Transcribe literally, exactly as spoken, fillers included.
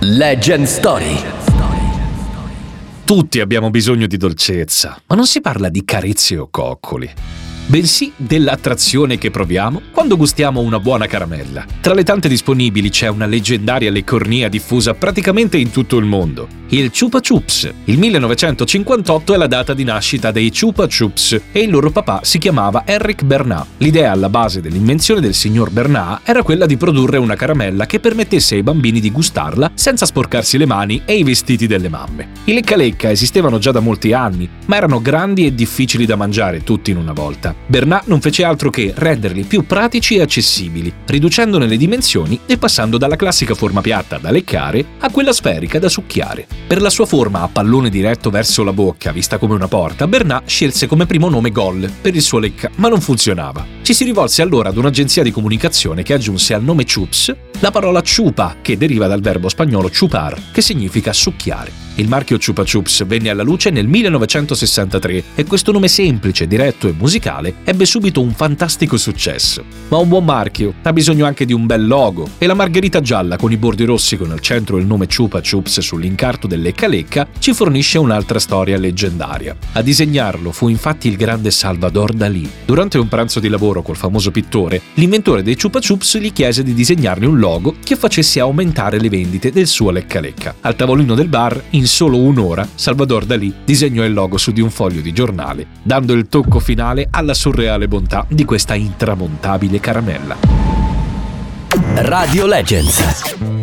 Legend Story. Tutti abbiamo bisogno di dolcezza, ma non si parla di carezze o coccoli, bensì dell'attrazione che proviamo quando gustiamo una buona caramella. Tra le tante disponibili c'è una leggendaria leccornia diffusa praticamente in tutto il mondo, il Chupa Chups. Il millenovecentocinquantotto è la data di nascita dei Chupa Chups e il loro papà si chiamava Erich Bernat. L'idea alla base dell'invenzione del signor Bernat era quella di produrre una caramella che permettesse ai bambini di gustarla senza sporcarsi le mani e i vestiti delle mamme. I lecca lecca esistevano già da molti anni, ma erano grandi e difficili da mangiare tutti in una volta. Bernat non fece altro che renderli più pratici e accessibili, riducendone le dimensioni e passando dalla classica forma piatta da leccare a quella sferica da succhiare. Per la sua forma a pallone diretto verso la bocca, vista come una porta, Bernat scelse come primo nome Gol per il suo lecca, ma non funzionava. Ci si rivolse allora ad un'agenzia di comunicazione che aggiunse al nome Chups la parola chupa, che deriva dal verbo spagnolo chupar, che significa succhiare. Il marchio Chupa Chups venne alla luce nel millenovecentosessantatré e questo nome semplice, diretto e musicale ebbe subito un fantastico successo. Ma un buon marchio ha bisogno anche di un bel logo e la margherita gialla con i bordi rossi con al centro il nome Chupa Chups sull'incarto del lecca lecca ci fornisce un'altra storia leggendaria. A disegnarlo fu infatti il grande Salvador Dalí. Durante un pranzo di lavoro col famoso pittore, l'inventore dei Chupa Chups gli chiese di disegnarne un logo che facesse aumentare le vendite del suo lecca lecca. Al tavolino del bar, in In solo un'ora, Salvador Dalí disegnò il logo su di un foglio di giornale, dando il tocco finale alla surreale bontà di questa intramontabile caramella. Radio Legends.